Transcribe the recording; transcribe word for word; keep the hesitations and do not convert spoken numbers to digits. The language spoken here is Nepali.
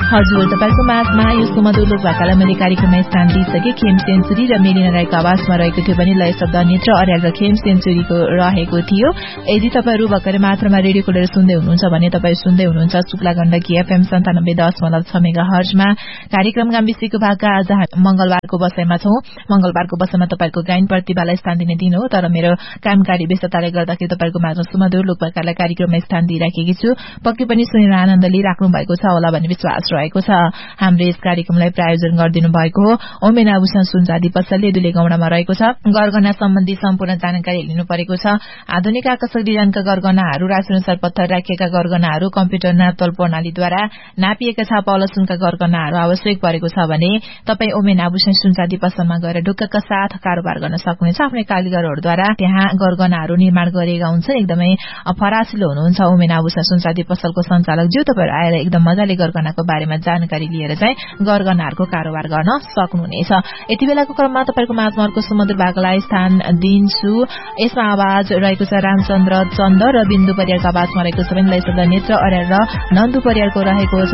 हजुर, तपाईको माझमा यो सुमधुर लोकभाकालाई मैले कार्यक्रममा स्थान दिइसके। खेम सेन्चुरी र मेलिना राईको आवाजमा रहेको थियो भने लय शब्द नेत्र अर्याल र खेम सेन्चुरीको रहेको थियो। यदि तपाईहरू भर्खरै मात्रामा रेडियो खोलेर सुन्दै हुनुहुन्छ भने तपाईँ सुन्दै हुनुहुन्छ शुक्ला गण्डकी एफएम सन्तानब्बे दशमलव छ मेगा हर्जमा कार्यक्रम गाम्बिसीको भाका। आज मंगलबारको बसाइमा छौं। मंगलबारको बसाइमा तपाईको गायन प्रतिभालाई स्थान दिने दिन हो, तर मेरो कामकारी व्यस्तताले गर्दाखेरि तपाईको माझमा सुमधुर लोकभाकालाई कार्यक्रममा स्थान दिइराखेकी छु। पक्कै पनि सुनेर आनन्द लिइराख्नु भएको छ होला भन्ने विश्वास रहेको छ। हाम्रो यस कार्यक्रमलाई प्रायोजन गरिदिनु भएको हो ओमेन आभूषण सुनचाँदी पसलले दुले गौडामा रहेको छ। गरगहना सम्बन्धी सम्पूर्ण जानकारी लिनु परेको छ। आधुनिक आकर्षक डिजाइनका गरगहनाहरू, राशिअनुसार पत्थर राखिएका गरगहनाहरू, कम्प्युटर नापतोल प्रणालीद्वारा नापिएका छापावाला सुनका गरगहनाहरू आवश्यक परेको छ भने तपाईँ ओमेन आभूषण सुनचाँदी पसलमा गएर ढुक्कका साथ कारोबार गर्न सक्नुहुन्छ। आफ्नै कारीगरहरूद्वारा त्यहाँ गरगहनाहरू निर्माण गरेका हुन्छन्। एकदमै फरासिलो हुनुहुन्छ ओमेन आभूषण सुनचाँदी पसलको सञ्चालक ज्यू। तपाईहरू आएर एकदम मजाले गरगहनाको बारेमा जानकारी लिएर चाहिँ गरगहनाहरूको कारोबार गर्न सक्नुहुनेछ। यति बेलाको क्रममा तपाईको माझमा अर्को सुमधुर भाकालाई स्थान दिन्छु। यसमा आवाज रहेको छ रामचन्द्र चन्द र बिन्दु परियारको आवाजमा रहेको छ भने लय शब्द नेत्र अर्याल र नन्दु परियारको रहेको छ।